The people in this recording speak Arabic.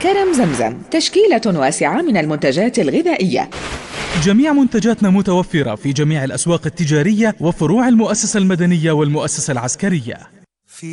كرم زمزم، تشكيلة واسعة من المنتجات الغذائية. جميع منتجاتنا متوفرة في جميع الأسواق التجارية وفروع المؤسسة المدنية والمؤسسة العسكرية.